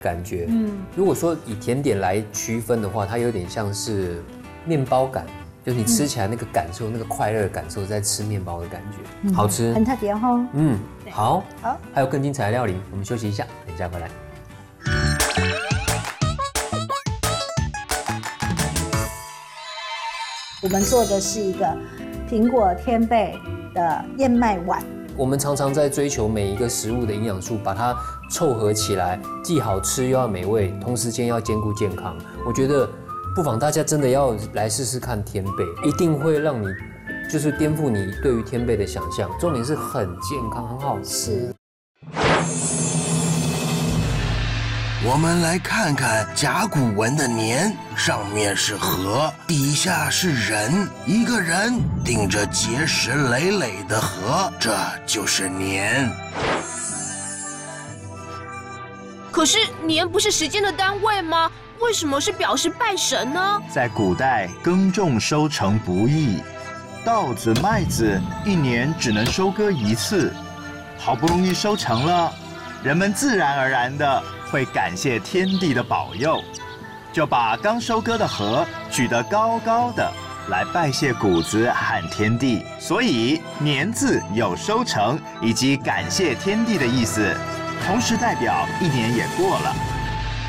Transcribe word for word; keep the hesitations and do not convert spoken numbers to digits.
感觉。嗯，如果说以甜点来区分的话，它有点像是面包感，就是你吃起来那个感受，那个快乐的感受，在吃面包的感觉，好吃， 很特别哦。 嗯，好， 好， 还有更精彩的料理，我们休息一下，等一下回来。 我们做的是一个苹果天贝的燕麦碗。 我们常常在追求每一个食物的营养素，把它凑合起来，既好吃又要美味，同时间要兼顾健康。我觉得不妨大家真的要来试试看天贝，一定会让你就是颠覆你对于天贝的想象。重点是很健康，很好吃。 我们来看看甲骨文的年，上面是河，底下是人，一个人顶着结实累累的河，这就是年。 可是年不是时间的单位吗？为什么是表示拜神呢？ 在古代，耕种收成不易，稻子、麦子一年只能收割一次，好不容易收成了，人们自然而然的会感谢天地的保佑，就把刚收割的禾举得高高的，来拜谢谷子和天地。所以年字有收成以及感谢天地的意思，同时代表一年也过了。